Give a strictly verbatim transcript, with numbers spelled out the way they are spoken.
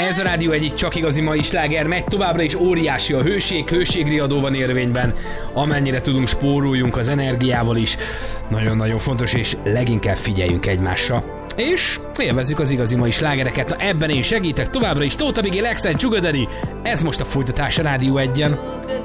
Ez a Rádió egyik csak igazi mai sláger, megy továbbra is, óriási a hőség, hőségriadó van érvényben, amennyire tudunk spóroljunk az energiával is. Nagyon-nagyon fontos, és leginkább figyeljünk egymásra. És élvezzük az igazi mai slágereket. Na ebben én segítek továbbra is. Tóth Bigé, Lex and Sugar Daddy. Ez most a folytatás a Rádió egyen.